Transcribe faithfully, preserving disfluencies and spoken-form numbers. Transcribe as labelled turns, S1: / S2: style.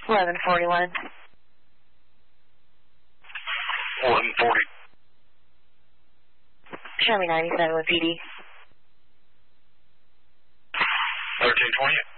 S1: eleven forty-one.
S2: eleven forty.
S1: Show me ninety-seven with P D.
S2: thirteen twenty.